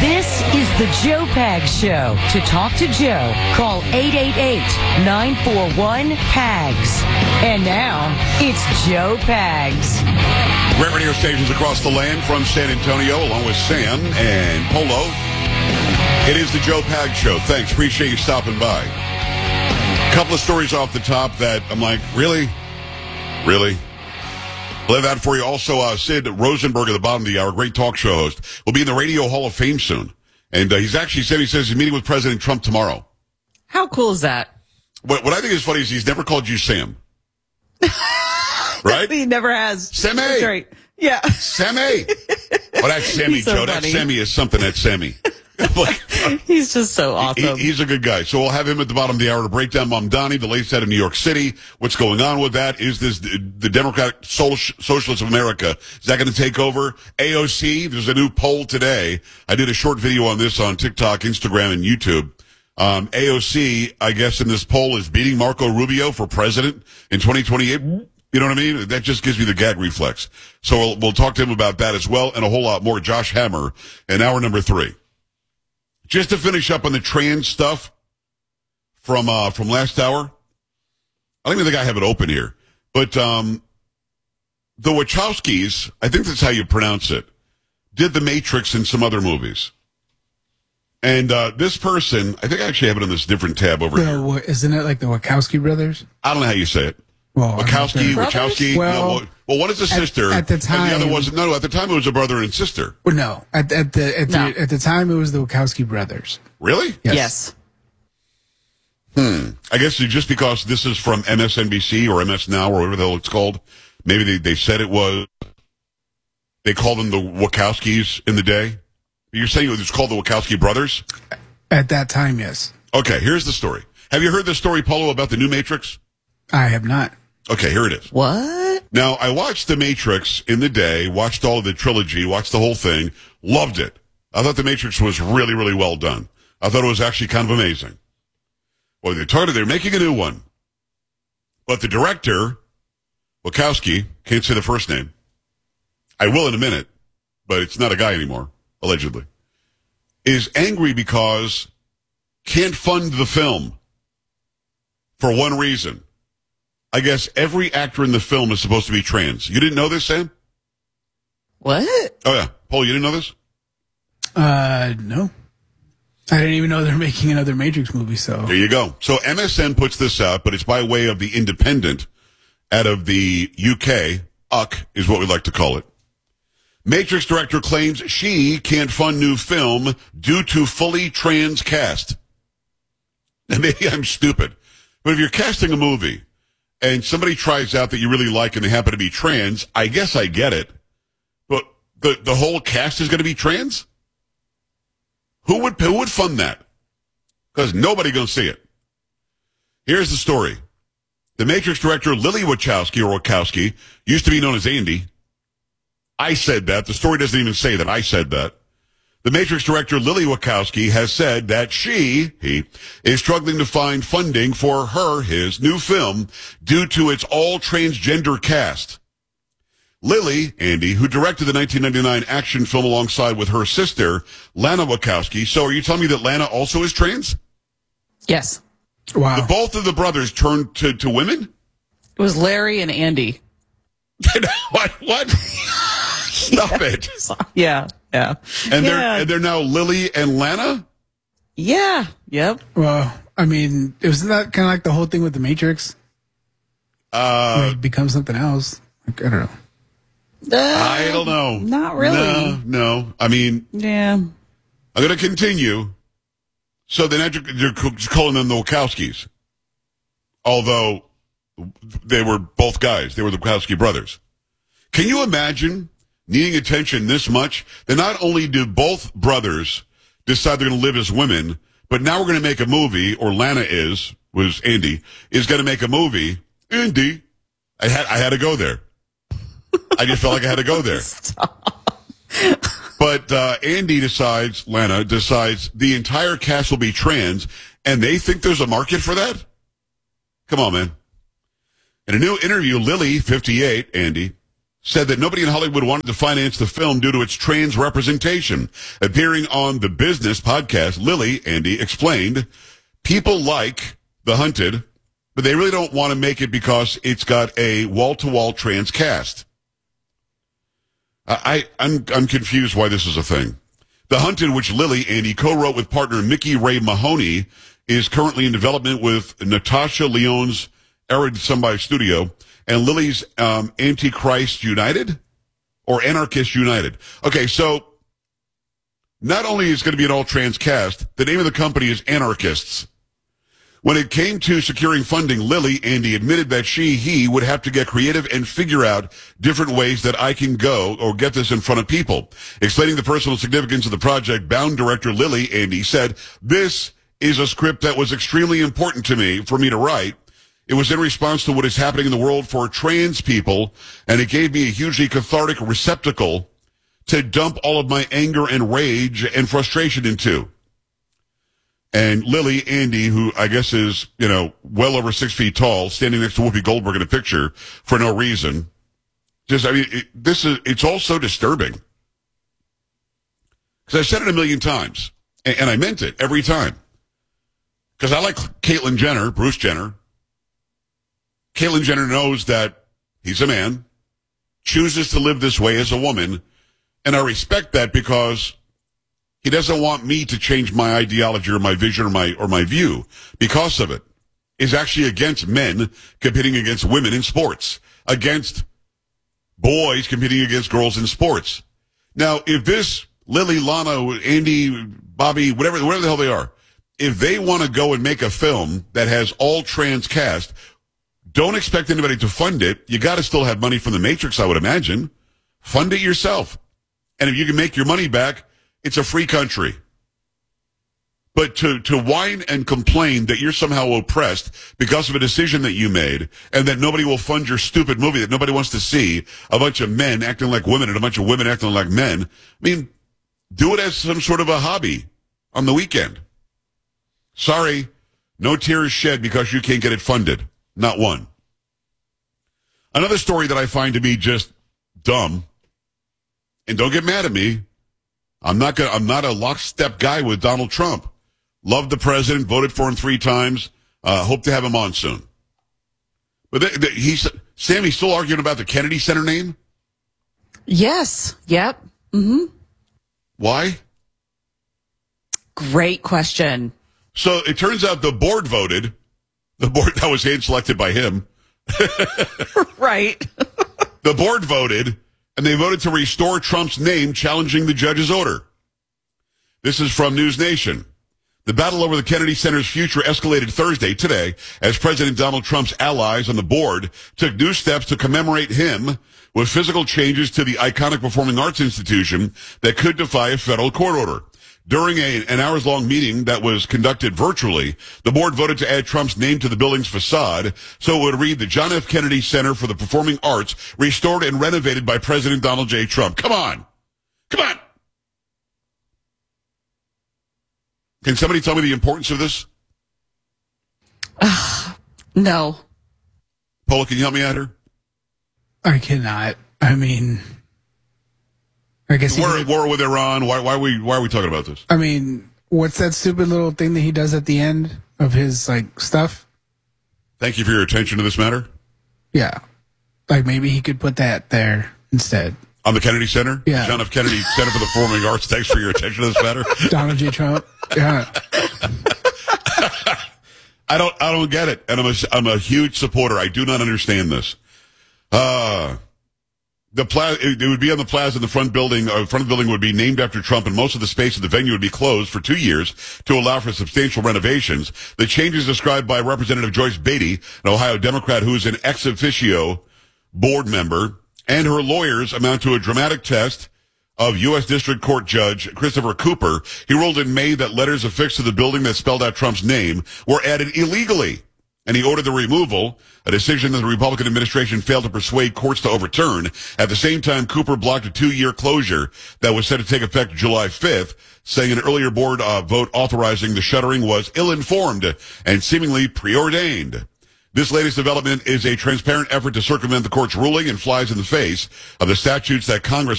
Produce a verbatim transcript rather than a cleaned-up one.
This is the Joe Pags Show. To talk to Joe, call eight eight eight, nine four one, P A G S. And now, it's Joe Pags. Great radio stations across the land from San Antonio, along with Sam and Polo. It is the Joe Pags Show. Thanks. Appreciate you stopping by. A couple of stories off the top that I'm like, really? Really? I'll have that for you. Also, uh, Sid Rosenberg at the bottom of the hour, great talk show host, will be in the Radio Hall of Fame soon. And uh, he's actually said, he says he's meeting with President Trump tomorrow. How cool is that? What, what I think is funny is he's never called you Sam. Right? He never has. Sammy. That's right. Yeah. Sammy. Oh, that's Sammy, He's so Joe. That funny. Sammy is something. That's Sammy. Like, He's just so awesome. He, he's a good guy. So we'll have him at the bottom of the hour to break down Mamdani, the latest out of New York City. What's going on with that? Is this the, the Democratic Socialists of America? Is that going to take over? A O C, there's a new poll today. I did a short video on this on TikTok, Instagram, and YouTube. Um, A O C, I guess, in this poll is beating Marco Rubio for president in twenty twenty-eight. You know what I mean? That just gives me the gag reflex. So we'll, we'll talk to him about that as well and a whole lot more. Josh Hammer in hour number three. Just to finish up on the trans stuff from uh, from last hour, I don't even think I have it open here, but um, the Wachowskis, I think that's how you pronounce it, did The Matrix and some other movies. And uh, this person, I think I actually have it on this different tab over the, here. what, isn't it like the Wachowski brothers? I don't know how you say it. Well, Wachowski, I'm Wachowski. Well, no, well, well, one is a at- sister, at the and the time- other was no. At the time, it was a brother and sister. Well, no, at, at the at No. the at the time it was the Wachowski brothers. Really? Yes. Hmm. I guess just because this is from M S N B C or M S Now or whatever the hell it's called, maybe they, they said it was. They called them the Wachowskis in the day. You're saying it was called the Wachowski brothers? At that time, yes. Okay, here's the story. Have you heard the story, Polo, about the new Matrix? I have not. Okay, here it is. What? Now, I watched The Matrix in the day, watched all of the trilogy, watched the whole thing, loved it. I thought The Matrix was really, really well done. I thought it was actually kind of amazing. Well, they told they're making a new one. But the director, Wachowski, can't say the first name. I will in a minute, but it's not a guy anymore, allegedly, is angry because can't fund the film for one reason. I guess every actor in the film is supposed to be trans. You didn't know this, Sam? What? Oh, yeah. Paul, you didn't know this? Uh, no. I didn't even know they're making another Matrix movie. So There you go. So M S N puts this out, but it's by way of the Independent out of the U K. U K is what we like to call it. Matrix director claims she can't fund new film due to fully trans cast. And maybe I'm stupid, but if you're casting a movie and somebody tries out that you really like and they happen to be trans, I guess I get it. But the, the whole cast is going to be trans? Who would, who would fund that? Because nobody going to see it. Here's the story. The Matrix director, Lily Wachowski, or Wachowski, used to be known as Andy. I said that. The story doesn't even say that. I said that. The Matrix director, Lily Wachowski, has said that she, he, is struggling to find funding for her, his, new film due to its all-transgender cast. Lily, Andy, who directed the nineteen ninety-nine action film alongside with her sister, Lana Wachowski. So are you telling me that Lana also is trans? Yes. wow. The, both of the brothers turned to, to women? It was Larry and Andy. What? What? Stop it. Yeah. Yeah. And they're yeah. and they're now Lily and Lana? Yeah. Yep. Well, I mean, it was that kind of like the whole thing with the Matrix. Uh, Where it becomes something else. Like, I don't know. Uh, I don't know. Not really. No, no. I mean, Yeah. I'm going to continue. So then you're calling them the Wachowskis. Although they were both guys. They were the Wachowski brothers. Can you imagine needing attention this much? That not only do both brothers decide they're going to live as women, but now we're going to make a movie, or Lana is, was Andy, is going to make a movie. Andy. I had, I had to go there. I just felt like I had to go there. But uh, Andy decides, Lana decides the entire cast will be trans, and they think there's a market for that? Come on, man. In a new interview, Lily, fifty-eight, Andy, said that nobody in Hollywood wanted to finance the film due to its trans representation. Appearing on the Business podcast, Lily, Andy, explained, people like The Hunted, but they really don't want to make it because it's got a wall-to-wall trans cast. I, I'm, I'm confused why this is a thing. The Hunted, which Lily, Andy, co-wrote with partner Mickey Ray Mahoney, is currently in development with Natasha Lyonne's Arid Somebody Studio and Lily's um, Antichrist United or Anarchist United. Okay, so not only is it going to be an all-trans cast, the name of the company is Anarchists. When it came to securing funding, Lily, Andy, admitted that she, he would have to get creative and figure out different ways that I can go or get this in front of people. Explaining the personal significance of the project, Bound director Lily, Andy, said, this is a script that was extremely important to me, for me to write. It was in response to what is happening in the world for trans people, and it gave me a hugely cathartic receptacle to dump all of my anger and rage and frustration into. And Lily, Andy, who I guess is, you know, well over six feet tall, standing next to Whoopi Goldberg in a picture for no reason. Just, I mean, it, this is, it's all so disturbing. Because I've said it a million times, and, and I meant it every time. Because I like Caitlyn Jenner, Bruce Jenner. Caitlyn Jenner knows that he's a man, chooses to live this way as a woman, and I respect that because he doesn't want me to change my ideology or my vision or my or my view because of it. Is actually against men competing against women in sports, against boys competing against girls in sports. Now, if this Lily, Lana, Andy, Bobby, whatever, whatever the hell they are, if they want to go and make a film that has all trans cast, don't expect anybody to fund it. You got to still have money from the Matrix, I would imagine. Fund it yourself. And if you can make your money back, it's a free country. But to, to whine and complain that you're somehow oppressed because of a decision that you made and that nobody will fund your stupid movie that nobody wants to see, a bunch of men acting like women and a bunch of women acting like men, I mean, do it as some sort of a hobby on the weekend. Sorry, no tears shed because you can't get it funded. Not one. Another story that I find to be just dumb, and don't get mad at me, I'm not gonna, I'm not a lockstep guy with Donald Trump. Loved the president, voted for him three times, uh, hope to have him on soon. But they, they, he's, Sammy's still arguing about the Kennedy Center name? Yes. Yep. Mm-hmm. Why? Great question. So it turns out the board voted, the board that was hand selected by him. Right. The board voted, and they voted to restore Trump's name, challenging the judge's order. This is from News Nation. The battle over the Kennedy Center's future escalated Thursday, today, as President Donald Trump's allies on the board took new steps to commemorate him with physical changes to the iconic performing arts institution that could defy a federal court order. During a, an hours-long meeting that was conducted virtually, the board voted to add Trump's name to the building's facade, so it would read the John F. Kennedy Center for the Performing Arts, restored and renovated by President Donald J. Trump. Come on. Come on. Can somebody tell me the importance of this? Uh, no. Paula, can you help me out here? I cannot. I mean, I guess We're he, at war with Iran. Why, why are we why are we talking about this? I mean, what's that stupid little thing that he does at the end of his like stuff? Thank you for your attention to this matter. Yeah, like maybe he could put that there instead. On the Kennedy Center? Yeah. John F. Kennedy Center for the Performing Arts. Thanks for your attention to this matter. Donald J. Trump. Yeah. I don't I don't get it. And I'm a, I'm a huge supporter. I do not understand this. Uh, the plaza, it, it would be on the plaza in the front building. Uh, front of the building would be named after Trump, and most of the space of the venue would be closed for two years to allow for substantial renovations. The changes described by Representative Joyce Beatty, an Ohio Democrat who is an ex officio board member, and her lawyers amount to a dramatic test of U S. District Court Judge Christopher Cooper. He ruled in May that letters affixed to the building that spelled out Trump's name were added illegally, and he ordered the removal, a decision that the Republican administration failed to persuade courts to overturn. At the same time, Cooper blocked a two-year closure that was set to take effect July fifth, saying an earlier board uh, vote authorizing the shuttering was ill-informed and seemingly preordained. This latest development is a transparent effort to circumvent the court's ruling and flies in the face of the statutes that Congress